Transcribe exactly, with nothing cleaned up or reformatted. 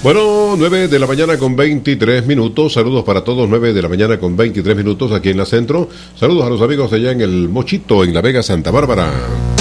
Bueno, nueve de la mañana con veintitrés minutos. Saludos para todos, nueve de la mañana con veintitrés minutos aquí en la Centro. Saludos a los amigos allá en el Mochito, en La Vega, Santa Bárbara.